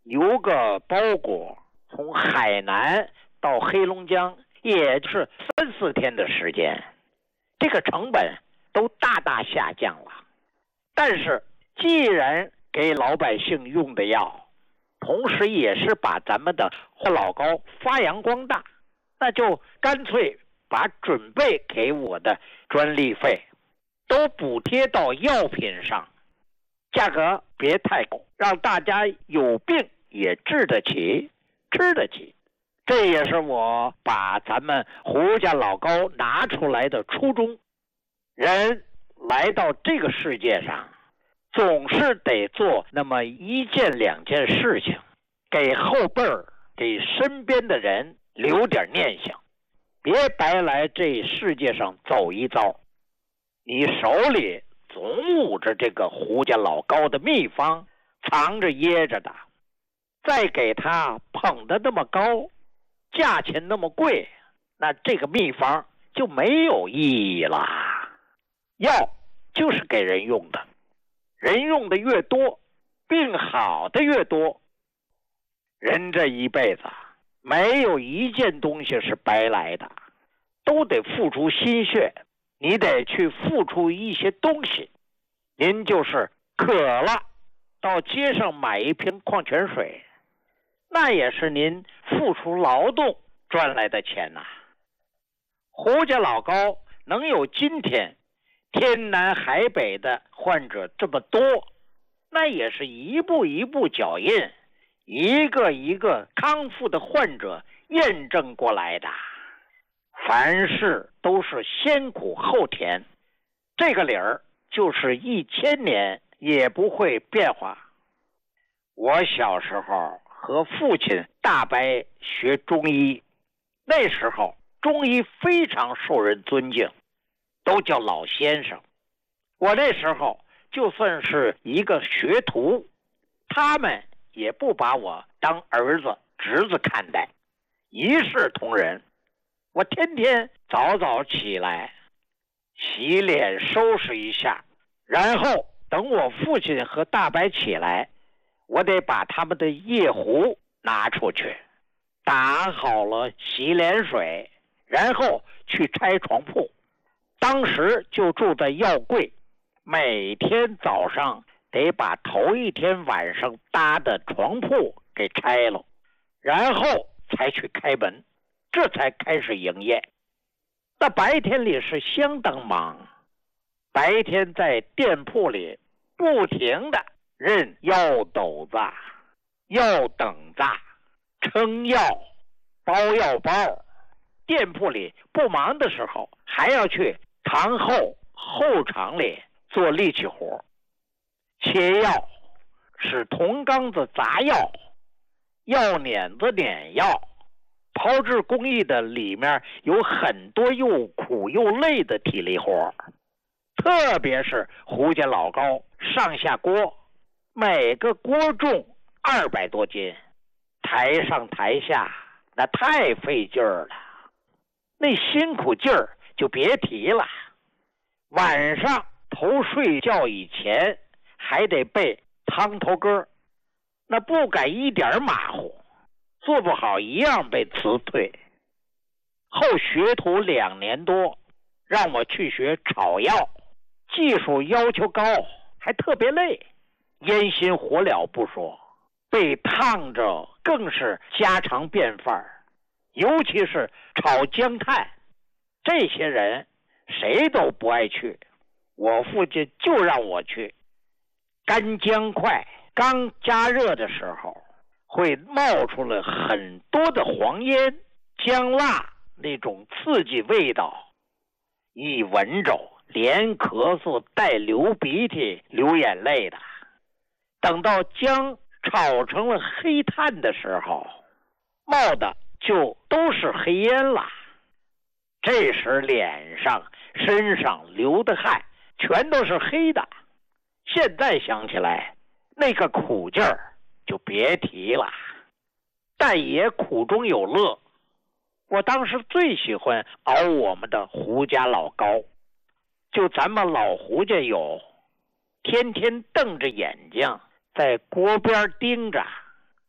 邮个包裹从海南到黑龙江也是3-4天的时间，这个成本都大大下降了。但是既然给老百姓用的药，同时也是把咱们的老高发扬光大，那就干脆把准备给我的专利费都补贴到药品上，价格别太高，让大家有病也治得起，吃得起。这也是我把咱们胡家老高拿出来的初衷。人来到这个世界上，总是得做那么1件2件事情，给后辈儿、给身边的人留点念想，别白来这世界上走一遭。你手里总捂着这个胡家老高的秘方，藏着掖着的，再给他捧得那么高，价钱那么贵，那这个秘方就没有意义了。药就是给人用的，人用的越多，病好的越多。人这一辈子没有一件东西是白来的，都得付出心血，你得去付出一些东西。您就是渴了，到街上买一瓶矿泉水，那也是您付出劳动赚来的钱呐。胡家老高能有今天天南海北的患者这么多，那也是一步一步脚印，一个一个康复的患者验证过来的。凡事都是先苦后甜，这个理儿就是1000年也不会变化。我小时候和父亲大伯学中医，那时候中医非常受人尊敬，都叫老先生。我那时候就算是一个学徒，他们也不把我当儿子侄子看待，一视同仁。我天天早早起来洗脸收拾一下，然后等我父亲和大伯起来，我得把他们的夜壶拿出去，打好了洗脸水，然后去拆床铺。当时就住在药柜，每天早上得把头一天晚上搭的床铺给拆了，然后才去开门，这才开始营业。那白天里是相当忙，白天在店铺里不停的认药斗子、药等子、称药、包药包。店铺里不忙的时候，还要去堂后场里做力气活，切药，使铜缸子砸药，药碾子碾药。炮制工艺的里面有很多又苦又累的体力活，特别是胡家老高上下锅，每个锅重200多斤，台上台下那太费劲儿了，那辛苦劲儿就别提了。晚上头睡觉以前还得背汤头歌，那不敢一点马虎，做不好一样被辞退。后学徒2年多，让我去学炒药，技术要求高，还特别累，烟熏火燎不说，被烫着更是家常便饭。尤其是炒姜炭，这些人谁都不爱去，我父亲就让我去。干姜块刚加热的时候，会冒出了很多的黄烟、姜辣那种刺激味道，一闻着连咳嗽带流鼻涕流眼泪的。等到姜炒成了黑炭的时候，冒的就都是黑烟了。这时脸上身上流的汗全都是黑的，现在想起来那个苦劲儿就别提了，但也苦中有乐。我当时最喜欢熬我们的胡家老高，就咱们老胡家有，天天瞪着眼睛在锅边盯着，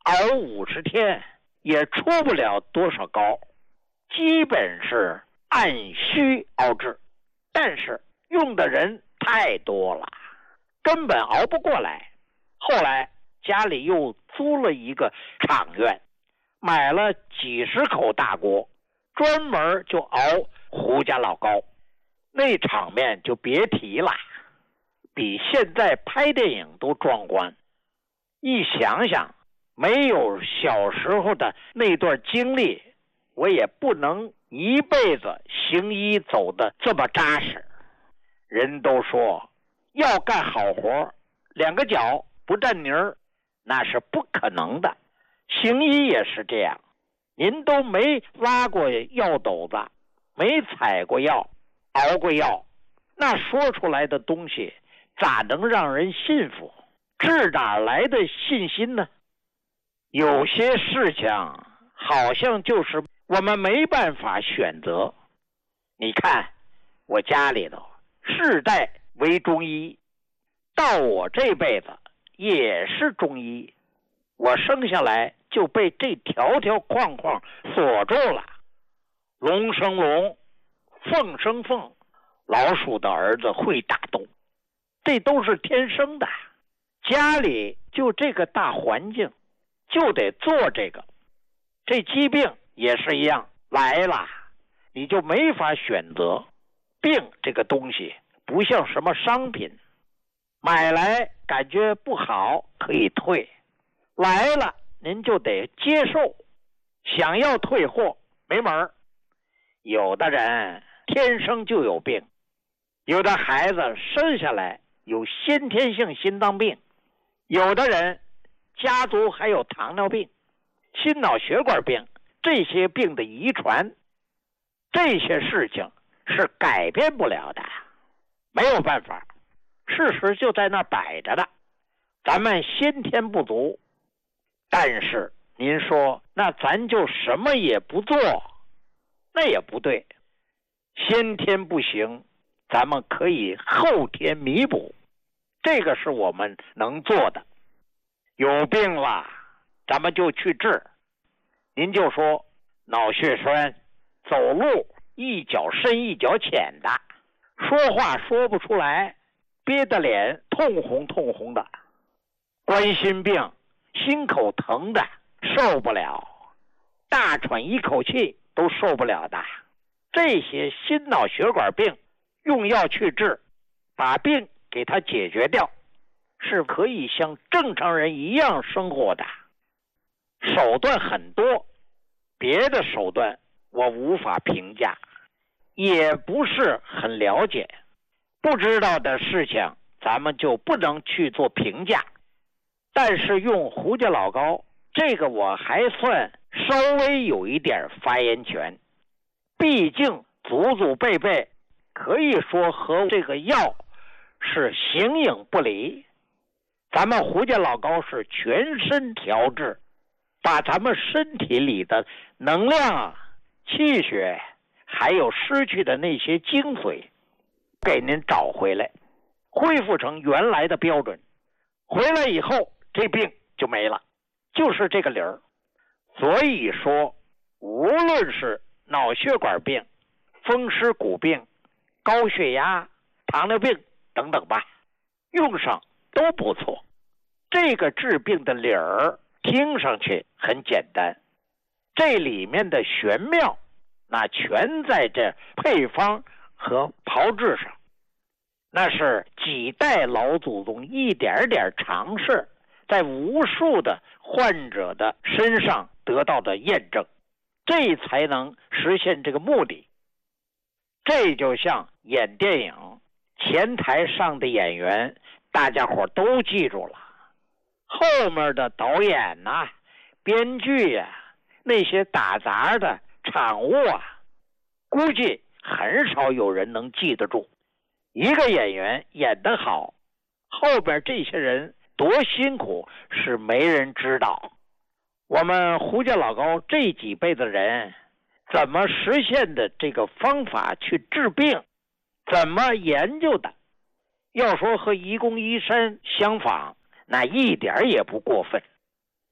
熬50天也出不了多少膏，基本是按需熬制，但是用的人太多了，根本熬不过来。后来家里又租了一个厂院，买了几十口大锅，专门就熬胡家老膏，那场面就别提了，比现在拍电影都壮观。一想想没有小时候的那段经历，我也不能一辈子行医走得这么扎实。人都说要干好活，2个脚不沾泥儿，那是不可能的。行医也是这样，您都没拉过药斗子，没采过药，熬过药，那说出来的东西咋能让人信服？这哪来的信心呢？有些事情好像就是我们没办法选择。你看我家里头世代为中医，到我这辈子也是中医，我生下来就被这条条框框锁住了。龙生龙，凤生凤，老鼠的儿子会打洞，这都是天生的。家里就这个大环境，就得做这个。这疾病也是一样，来了你就没法选择。病这个东西不像什么商品，买来感觉不好可以退，来了您就得接受，想要退货没门儿。有的人天生就有病，有的孩子生下来有先天性心脏病，有的人家族还有糖尿病、心脑血管病，这些病的遗传，这些事情是改变不了的，没有办法，事实就在那摆着的。咱们先天不足，但是您说那咱就什么也不做，那也不对。先天不行，咱们可以后天弥补，这个是我们能做的。有病了咱们就去治。您就说脑血栓，走路一脚深一脚浅的，说话说不出来，憋得脸通红通红的，冠心病，心口疼的受不了，大喘一口气都受不了的，这些心脑血管病用药去治，把病给它解决掉，是可以像正常人一样生活的。手段很多，别的手段我无法评价，也不是很了解，不知道的事情咱们就不能去做评价。但是用胡家老膏，这个我还算稍微有一点发言权，毕竟祖祖辈辈可以说和这个药是形影不离。咱们胡家老膏是全身调治，把咱们身体里的能量、气血还有失去的那些精髓给您找回来，恢复成原来的标准，回来以后这病就没了，就是这个理儿。所以说无论是脑血管病、风湿骨病、高血压、糖尿病等等吧，用上都不错。这个治病的理儿听上去很简单，这里面的玄妙那全在这配方和炮制上，那是几代老祖宗一点点尝试，在无数的患者的身上得到的验证，这才能实现这个目的。这就像演电影，前台上的演员大家伙都记住了，后面的导演呐、编剧呀、那些打杂的场务啊，估计很少有人能记得住。一个演员演得好，后边这些人多辛苦是没人知道。我们胡家老高这几辈的人怎么实现的这个方法去治病，怎么研究的，要说和愚公移山相仿，那一点也不过分。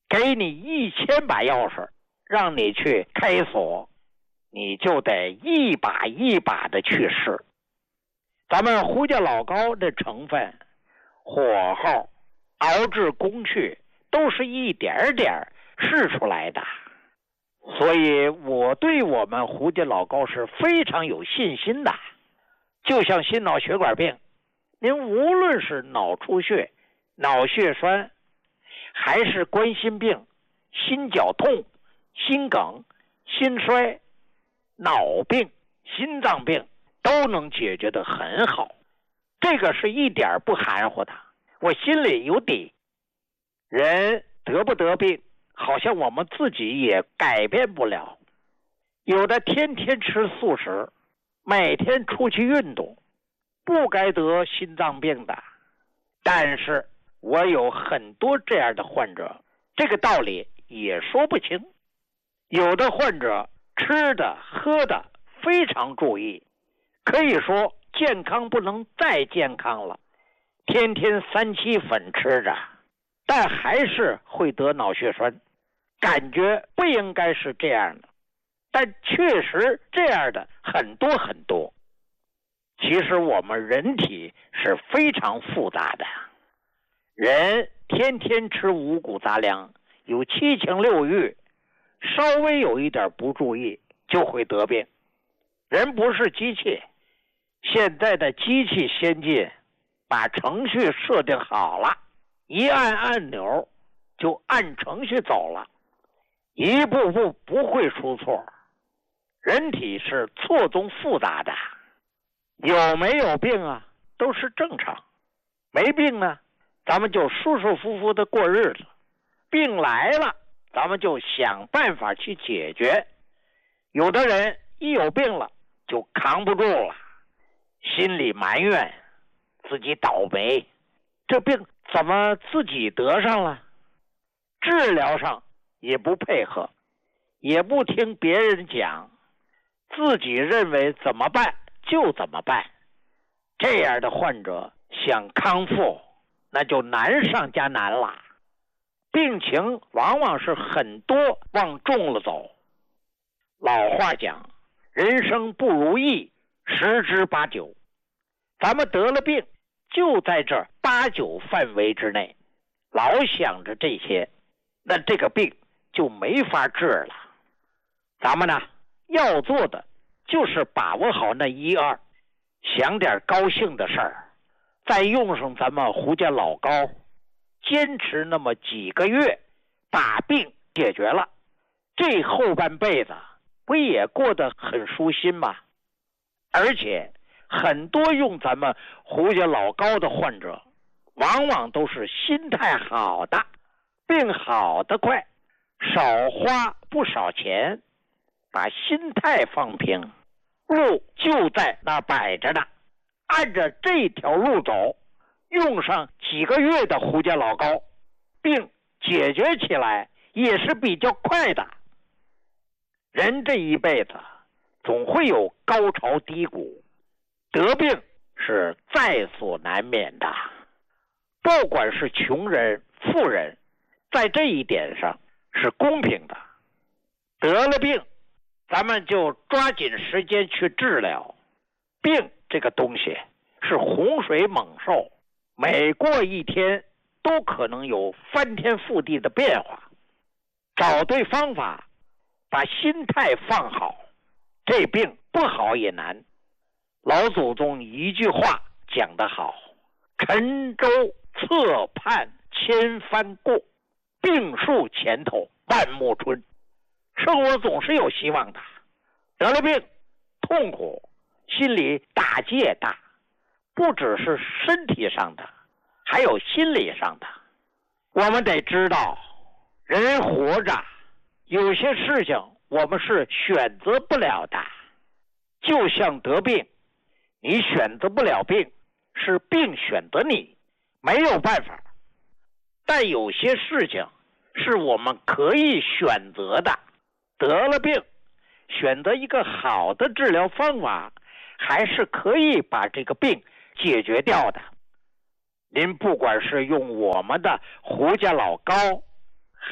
给你1000把钥匙，让你去开锁，你就得一把一把的去试。咱们胡家老膏的成分、火候、熬制工序都是一点点试出来的，所以我对我们胡家老膏是非常有信心的。就像心脑血管病，您无论是脑出血、脑血栓，还是冠心病、心绞痛、心梗、心衰、脑病、心脏病，都能解决得很好。这个是一点不含糊的，我心里有底。人得不得病，好像我们自己也改变不了。有的天天吃素食，每天出去运动，不该得心脏病的。但是我有很多这样的患者，这个道理也说不清。有的患者吃的喝的非常注意，可以说健康不能再健康了，天天3七粉吃着，但还是会得脑血栓。感觉不应该是这样的，但确实这样的很多很多。其实我们人体是非常复杂的，人天天吃五谷杂粮，有7情6欲，稍微有一点不注意就会得病。人不是机器，现在的机器先进，把程序设定好了，一按按钮就按程序走了，一步步不会出错。人体是错综复杂的，有没有病啊都是正常，没病呢咱们就舒舒服服的过日子，病来了咱们就想办法去解决。有的人一有病了就扛不住了，心里埋怨自己倒霉，这病怎么自己得上了？治疗上也不配合，也不听别人讲，自己认为怎么办就怎么办。这样的患者想康复那就难上加难了，病情往往是很多往重了走。老话讲，人生不如意十之八九，咱们得了病就在这8、9范围之内，老想着这些，那这个病就没法治了。咱们呢要做的就是把握好那1、2，想点高兴的事儿，再用上咱们胡家老膏，坚持那么几个月，把病解决了，这后半辈子不也过得很舒心吗？而且很多用咱们胡家老膏的患者，往往都是心态好的，病好得快，少花不少钱，把心态放平，路就在那摆着呢，按着这条路走，用上几个月的胡家老膏，病解决起来也是比较快的。人这一辈子总会有高潮低谷，得病是在所难免的。不管是穷人富人，在这一点上是公平的。得了病咱们就抓紧时间去治疗。病这个东西是洪水猛兽，每过一天都可能有翻天覆地的变化。找对方法，把心态放好，这病不好也难。老祖宗一句话讲得好，沉舟侧畔千帆过，病树前头万木春。生活总是有希望的，得了病痛苦，心里打击也大，不只是身体上的，还有心理上的。我们得知道，人活着有些事情我们是选择不了的，就像得病，你选择不了病，是病选择你，没有办法。但有些事情是我们可以选择的，得了病，选择一个好的治疗方法，还是可以把这个病解决掉的。您不管是用我们的胡家老膏，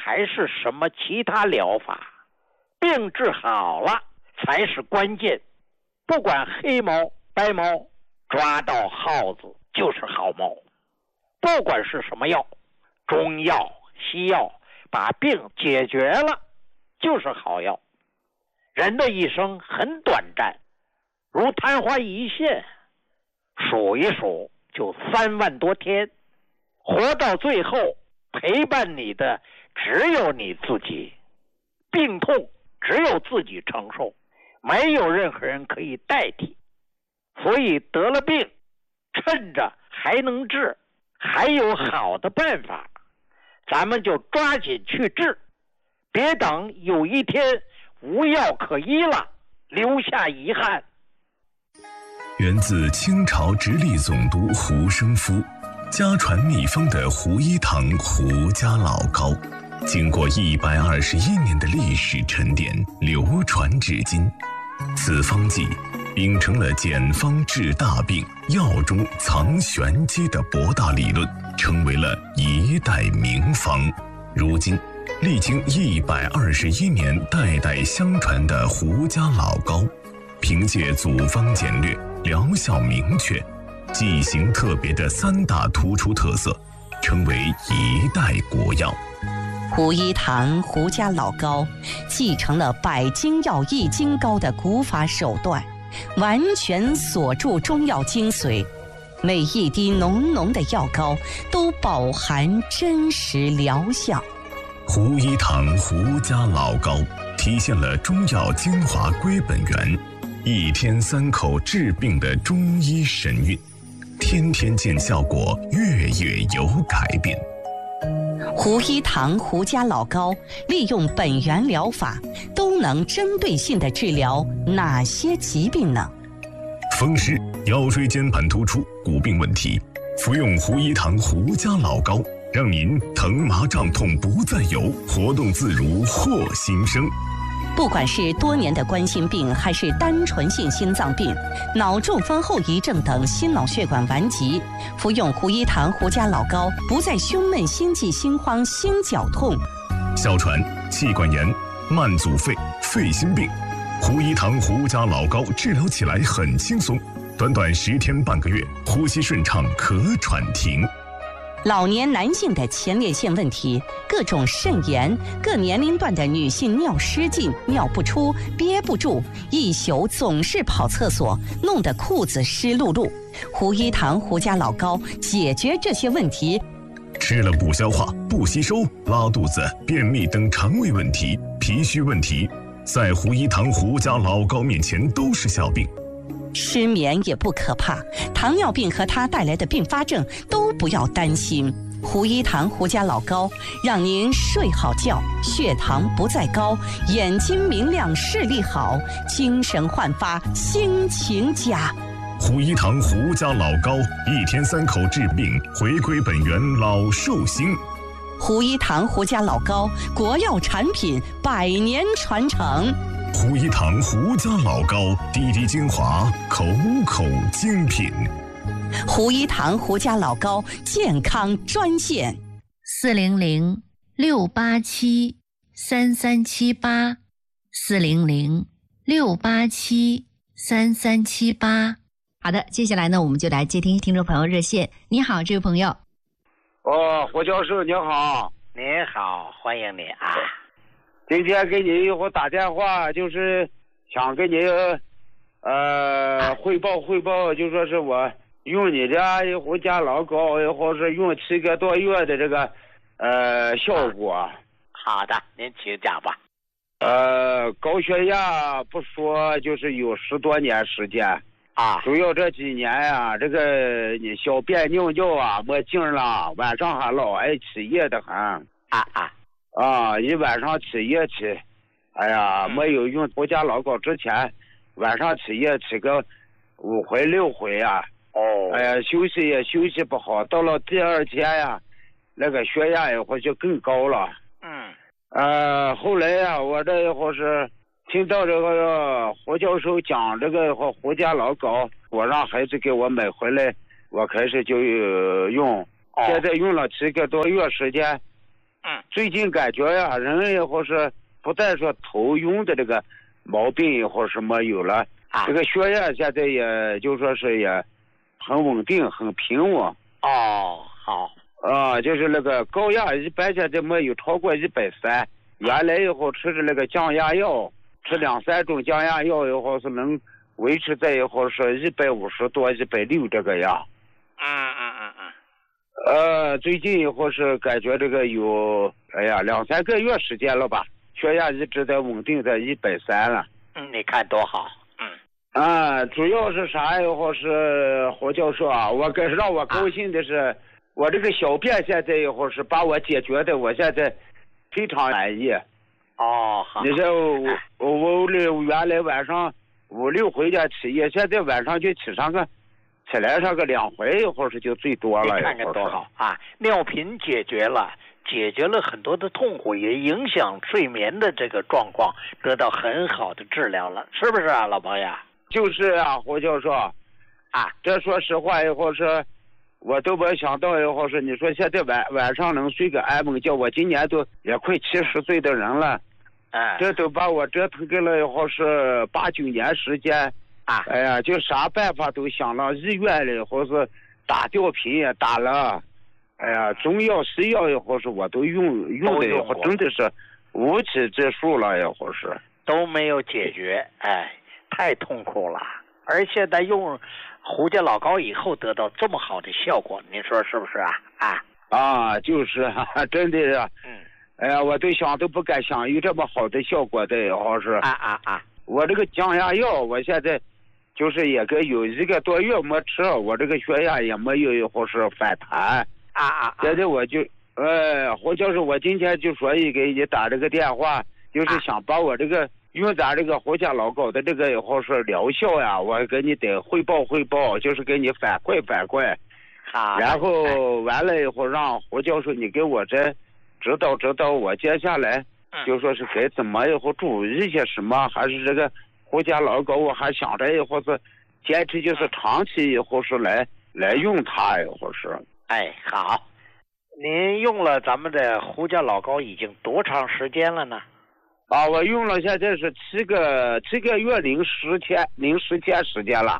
还是什么其他疗法，病治好了才是关键。不管黑猫白猫，抓到耗子就是好猫。不管是什么药，中药西药，把病解决了就是好药。人的一生很短暂，如昙花一现，数一数就3万多天，活到最后陪伴你的只有你自己，病痛只有自己承受，没有任何人可以代替。所以得了病，趁着还能治，还有好的办法，咱们就抓紧去治，别等有一天无药可医了，留下遗憾。 源自清朝直隶总督胡生夫，家传秘方的胡一堂胡家老膏，经过121年的历史沉淀，流传至今。此方剂秉承了简方治大病、药中藏玄机的博大理论，成为了一代名方。如今历经121年代代相传的胡家老膏，凭借组方简略、疗效明确、剂型特别的3大突出特色，成为一代国药。 胡一堂胡家老膏继承了百金药易筋膏的古法手段，完全锁住中药精髓，每一滴浓浓的药膏都饱含真实疗效。 胡一堂胡家老膏体现了中药精华归本源，1天3口治病的中医神韵，天天见效果，月月有改变。 胡一堂胡家老膏利用本源疗法，都能针对性地治疗哪些疾病呢？ 风湿、腰椎间盘突出、骨病问题，服用胡一堂胡家老膏，让您疼麻胀痛不再有，活动自如获新生。 不管是多年的冠心病，还是单纯性心脏病、脑中风后遗症等心脑血管顽疾，服用胡一堂胡家老膏，不再胸闷、心悸、心慌、心绞痛。 哮喘、气管炎、慢阻肺、肺心病，胡一堂胡家老膏治疗起来很轻松，短短10天半个月，呼吸顺畅，咳喘停。 老年男性的前列腺问题，各种肾炎，各年龄段的女性尿失禁、尿不出、憋不住，一宿总是跑厕所，弄得裤子湿漉漉。胡一堂胡家老膏解决这些问题。 吃了不消化、不吸收、拉肚子、便秘等肠胃问题、脾虚问题，在胡一堂胡家老膏面前都是小病。 失眠也不可怕，糖尿病和它带来的并发症都不要担心。胡一堂胡家老膏让您睡好觉，血糖不再高，眼睛明亮，视力好，精神焕发，心情佳。 胡一堂胡家老膏1天3口治病，回归本源，老寿星。 胡一堂胡家老膏，国药产品，100年传承。 胡一堂胡家老膏，滴滴精华，口口精品。 胡一堂胡家老膏健康专线 ：400-687-3378，400-687-3378。好的，接下来呢，我们就来接听众朋友热线。你好，这位朋友。 胡教授您好。 您好，欢迎你啊。 今天给你一会儿打电话，就是想跟你汇报，就说是我用你的一会儿家老膏，一会儿是用7个多月的这个效果。 好的，您请讲吧。 高血压不说，就是有10多年时间啊， 主要这几年呀，这个你小便尿尿啊没劲了，晚上还老爱起夜的很。一晚上起夜起，哎呀，没有用胡家老膏之前，晚上起夜起个5回6回啊。哎呀，休息也休息不好，到了第2天呀，那个血压一会儿就更高了。后来呀，我这一会儿是听到这个胡教授讲这个胡家老膏，我让孩子给我买回来，我开始就用，现在用了7个多月时间。 最近感觉呀，人也或是不但说头晕的这个毛病也或是没有了，这个血压现在也就说是也很稳定，很平稳。 哦，好。 就是那个高压一般现在没有超过130，原来以后吃的那个降压药，吃2-3种降压药以后是能维持在以后是150多、160这个样。最近以后是感觉这个有2-3个月时间了吧，血压一直在稳定在130了。 你看多好。 主要是啥以后是胡教授啊，让我高兴的是，我这个小便现在以后是把我解决的，我现在非常满意。 好。 你说我原来晚上5、6回家起夜，现在晚上就起来上个2回，一会儿是就最多了。 你看看多好啊！尿频解决了很多的痛苦，也影响睡眠的这个状况，得到很好的治疗了，是不是啊，老朋友？ 就是啊，胡教授。这说实话以后是，我都没想到以后是，你说现在晚上能睡个安稳觉，我今年都也快70岁的人了。这都把我折腾给了以后是8、9年时间。就啥办法都想了，医院里或是打吊瓶也打了，中药西药也或是我都用的以后真的是无济之数了，也或是都没有解决，太痛苦了。而现在用胡家老高以后得到这么好的效果，您说是不是啊？ 就是真的呀。我都想都不敢想有这么好的效果的，好是。我这个降压药，我现在就是也有1个多月没吃，我这个血压也没有或是反弹。现在我就胡教授，我今天就说给你打这个电话，就是想把我这个用咱这个胡家老高的这个以后是疗效呀，我给你得汇报，就是给你反馈。然后完了以后让胡教授你给我这指导我接下来就说是该怎么以后注意一些什么，还是这个胡家老高我还想着以后是坚持就是长期以后是来用它以后是。 好。您用了咱们的胡家老高已经多长时间了呢？ 我用了现在是7个月零10天时间了。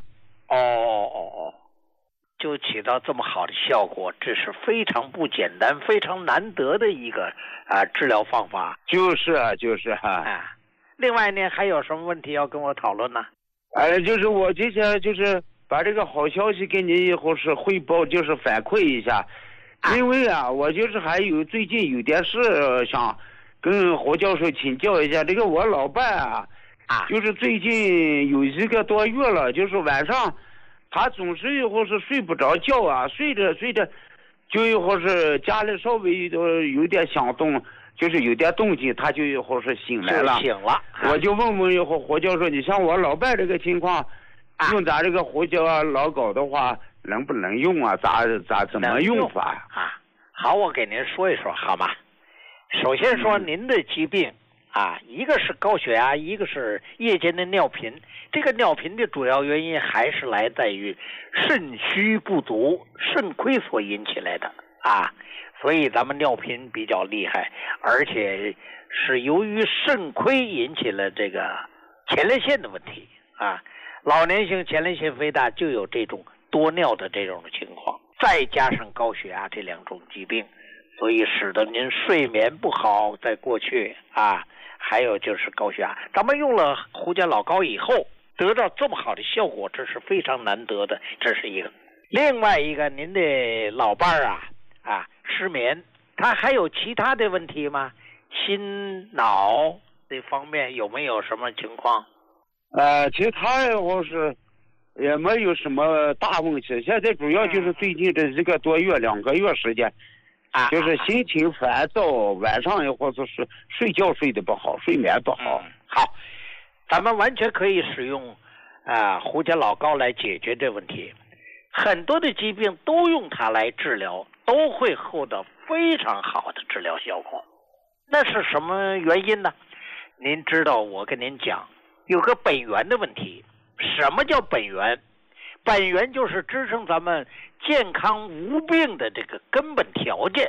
就起到这么好的效果，这是非常不简单、非常难得的一个治疗方法。 就是另外呢，还有什么问题要跟我讨论呢？ 就是我今天就是把这个好消息给你以后是汇报，就是反馈一下。因为我就是还有最近有点事想跟胡教授请教一下。这个我老伴就是最近有1个多月了，就是晚上他总是以后是睡不着觉睡着就以后是家里稍微有点响动，就是有点动静，他就以后是醒来了。我就问以后胡教授，你像我老伴这个情况，用咱这个胡家老高的话能不能用怎么用法好，我给您说一说好吗？首先说您的疾病一个是高血压，一个是夜间的尿频。这个尿频的主要原因还是来自于肾虚不足、肾亏所引起来的所以咱们尿频比较厉害，而且是由于肾亏引起了这个前列腺的问题老年性前列腺肥大就有这种多尿的这种情况，再加上高血压这2种疾病，所以使得您睡眠不好，在过去还有就是高血压。咱们用了胡家老高以后得到这么好的效果，这是非常难得的，这是一个。另外一个，您的老伴失眠，他还有其他的问题吗？心脑这方面有没有什么情况？ 其他我是也没有什么大问题，现在主要就是最近这1个多月、2个月时间就是心情烦躁，晚上也或者是睡觉睡得不好，睡眠不好。 好，咱们完全可以使用胡家老高来解决这问题。很多的疾病都用它来治疗，都会获得非常好的治疗效果。那是什么原因呢？您知道，我跟您讲，有个本源的问题。什么叫本源？本源就是支撑咱们健康无病的这个根本条件。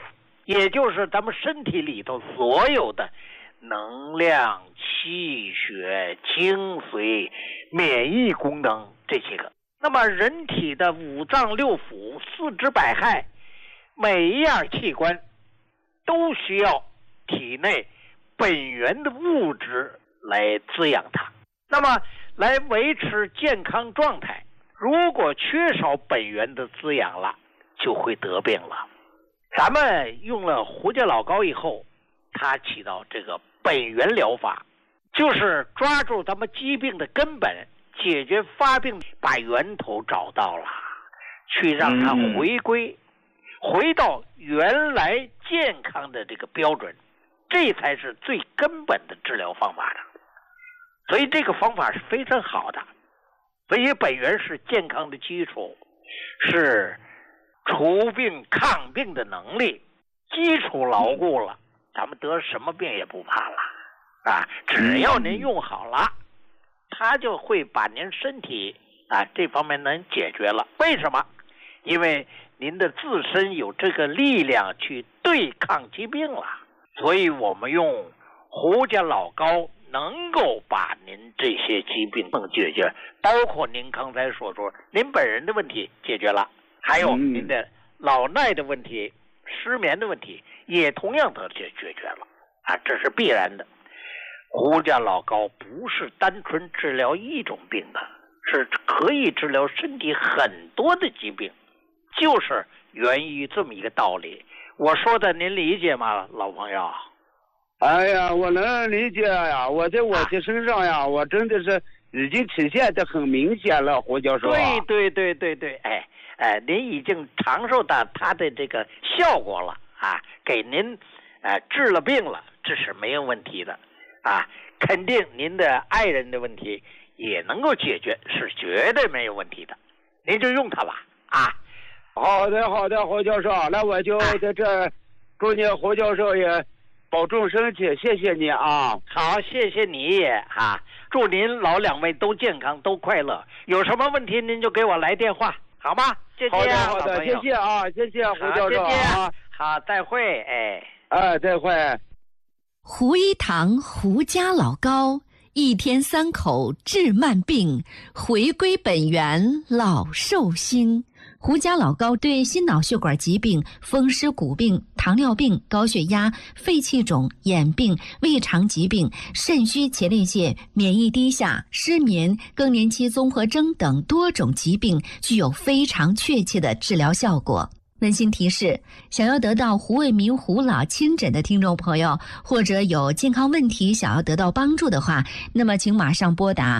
也就是咱们身体里头所有的能量、气血、精髓、免疫功能这些个。那么人体的五脏六腑、四肢百骸，每一样器官都需要体内本源的物质来滋养它，那么来维持健康状态。如果缺少本源的滋养了，就会得病了。咱们用了胡家老膏以后，它起到这个本源疗法，就是抓住咱们疾病的根本，解决发病，把源头找到了，去让它回到原来健康的这个标准，这才是最根本的治疗方法的。所以这个方法是非常好的。所以本源是健康的基础，是除病抗病的能力，基础牢固了，咱们得什么病也不怕了啊！只要您用好了，它就会把您身体这方面能解决了。为什么？因为您的自身有这个力量去对抗疾病了。所以我们用胡家老膏能够把您这些疾病解决，包括您刚才所说您本人的问题解决了，还有您的老耐的问题、失眠的问题也同样的解决了这是必然的。胡家老膏不是单纯治疗一种病的，是可以治疗身体很多的疾病，就是源于这么一个道理。我说的您理解吗，老朋友？ 哎呀，我能理解呀！我在我的身上呀，我真的是已经体现得很明显了，胡教授。 对，您已经尝受到它的这个效果了给您治了病了，这是没有问题的肯定您的爱人的问题也能够解决，是绝对没有问题的，您就用它吧好的，胡教授，那我就在这祝你胡教授也保重身体，谢谢你好， 谢谢你也祝您老两位都健康都快乐，有什么问题您就给我来电话好吗？谢谢好的，谢谢胡教授好，再会再会。 胡一堂胡家老膏，1天3口治慢病，回归本源老寿星。胡家老膏对心脑血管疾病、风湿骨病、糖尿病、高血压、肺气肿、眼病、胃肠疾病、肾虚前列腺、免疫低下、失眠、更年期综合征等多种疾病具有非常确切的治疗效果。温馨提示：想要得到胡卫民胡老亲诊的听众朋友，或者有健康问题想要得到帮助的话，那么请马上拨打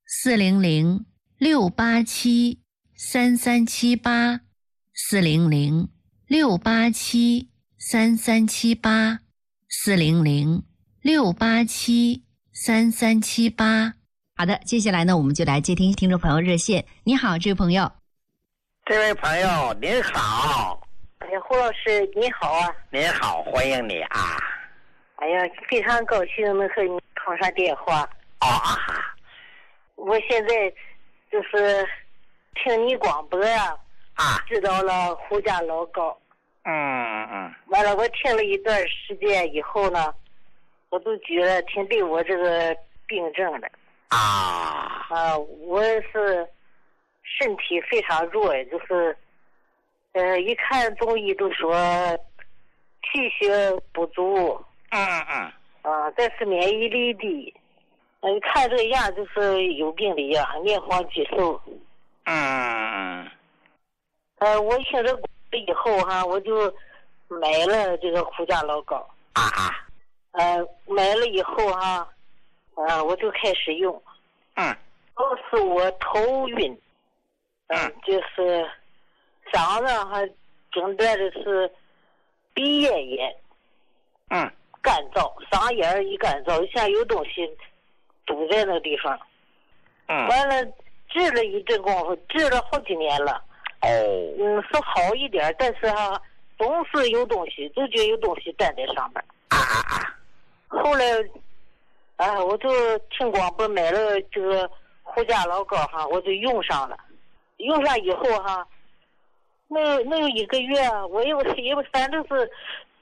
400-687-3378 400-687-3378 400-687-3378。好的，接下来呢，我们就来接听听众朋友热线。你好，这位朋友。 这位朋友您好。 胡老师你好您好，欢迎你非常高兴能和你通上电话我现在就是听你广播知道了胡家老膏完了我听了一段时间以后呢，我都觉得挺对我这个病症的我是身体非常弱，就是一看中医都说气血不足但是免疫力低一看这个样就是有病的样，面黄肌瘦我听着以后我就买了这个胡家老膏买了以后我就开始用都是我头晕就是嗓子诊断的是鼻咽炎干燥，嗓眼一干燥像有东西堵在那个地方完了治了一阵功夫，治了好几年了是好一点，但是总是有东西，就觉得有东西站在上面后来我就听广播买了这个胡家老膏我就用上了，用上以后能有1个月我反正是